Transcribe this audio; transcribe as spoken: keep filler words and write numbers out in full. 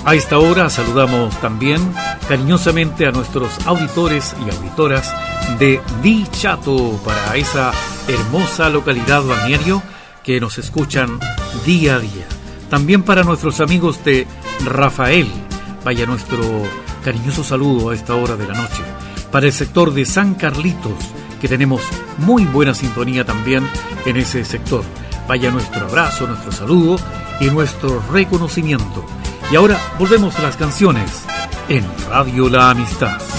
A esta hora saludamos también cariñosamente a nuestros auditores y auditoras de Dichato, para esa hermosa localidad balneario que nos escuchan día a día. También para nuestros amigos de Rafael, vaya nuestro cariñoso saludo a esta hora de la noche. Para el sector de San Carlitos, que tenemos muy buena sintonía también en ese sector, vaya nuestro abrazo, nuestro saludo y nuestro reconocimiento. Y ahora volvemos a las canciones en Radio La Amistad.